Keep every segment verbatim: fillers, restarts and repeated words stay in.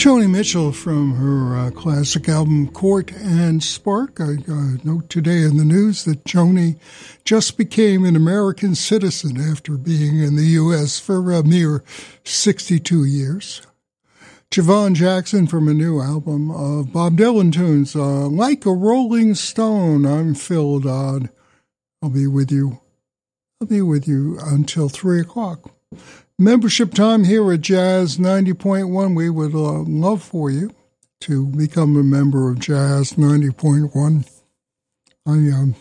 Joni Mitchell from her uh, classic album Court and Spark. I uh, note today in the news that Joni just became an American citizen after being in the U S for a mere sixty-two years. Javon Jackson from a new album of Bob Dylan tunes, uh, Like a Rolling Stone. I'm Phil Dodd. I'll be with you. I'll be with you until three o'clock. Membership time here at Jazz ninety point one. We would uh, love for you to become a member of Jazz ninety point one. I, um,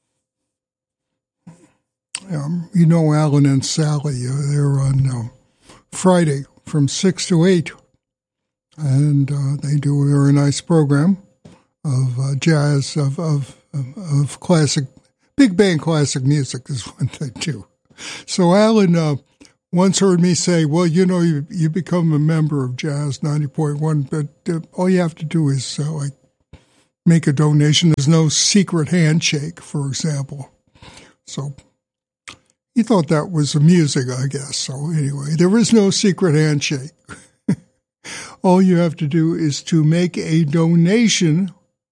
um, you know Alan and Sally, uh, they're on uh, Friday from six to eight, and uh, they do a very nice program of uh, jazz, of, of, of, of classic, big band classic music is what they do. So Alan uh, once heard me say, well, you know, you, you become a member of Jazz ninety point one, but uh, all you have to do is, uh, like, make a donation. There's no secret handshake, for example. So he thought that was amusing, I guess. So anyway, there is no secret handshake. All you have to do is to make a donation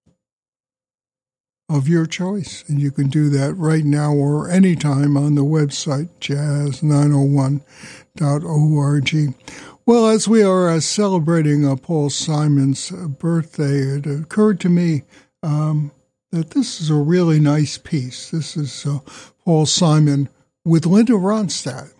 of your choice. And you can do that right now or anytime on the website, jazz nine oh one dot org. Well, as we are uh, celebrating uh, Paul Simon's uh, birthday, it occurred to me um, that this is a really nice piece. This is uh, Paul Simon with Linda Ronstadt.